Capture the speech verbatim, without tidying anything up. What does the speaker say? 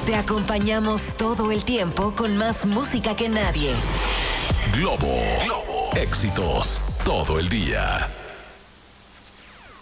Te acompañamos todo el tiempo con más música que nadie. Globo. Globo. Éxitos todo el día.